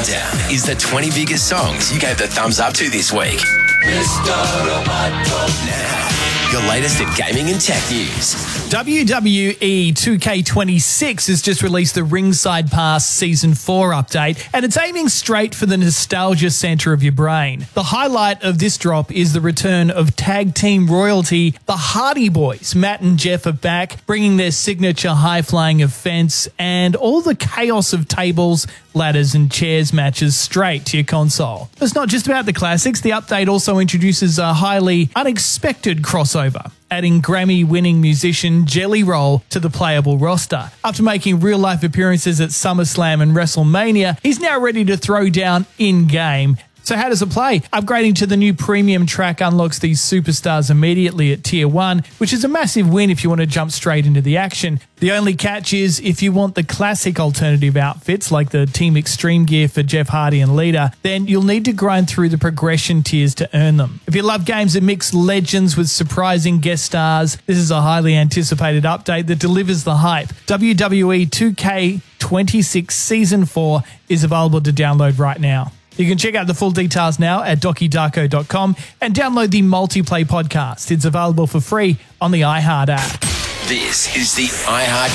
Countdown is the 20 biggest songs you gave the thumbs up to this week. Now, your latest in gaming and tech news. WWE 2K26 has just released the Ringside Pass Season 4 update, and it's aiming straight for the nostalgia center of your brain. The highlight of this drop is the return of tag team royalty. The Hardy Boys, Matt and Jeff, are back, bringing their signature high-flying offense and all the chaos of tables, ladders and chairs matches straight to your console. It's not just about the classics. The update also introduces a highly unexpected crossover, adding Grammy-winning musician Jelly Roll to the playable roster. After making real-life appearances at SummerSlam and WrestleMania, he's now ready to throw down in-game. So how does it play? Upgrading to the new premium track unlocks these superstars immediately at Tier 1, which is a massive win if you want to jump straight into the action. The only catch is if you want the classic alternative outfits like the Team Extreme gear for Jeff Hardy and Lita, then you'll need to grind through the progression tiers to earn them. If you love games that mix legends with surprising guest stars, this is a highly anticipated update that delivers the hype. WWE 2K26 Season 4 is available to download right now. You can check out the full details now at DokiDarko.com and download the Multiplay podcast. It's available for free on the iHeart app. This is the iHeart